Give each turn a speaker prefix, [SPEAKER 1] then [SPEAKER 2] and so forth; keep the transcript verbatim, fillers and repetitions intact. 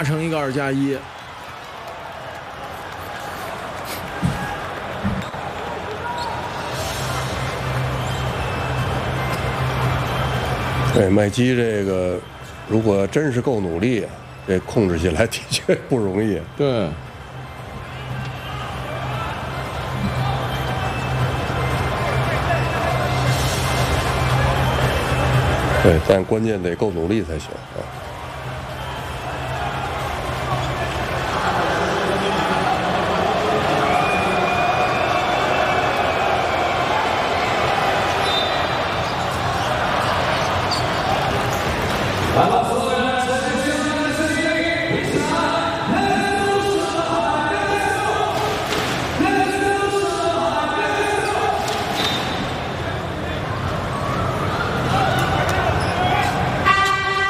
[SPEAKER 1] 成一个二加一。
[SPEAKER 2] 对，麦基这个，如果真是够努力，这控制起来的确不容易。
[SPEAKER 1] 对。
[SPEAKER 2] 对，但关键得够努力才行啊。
[SPEAKER 3] 完了。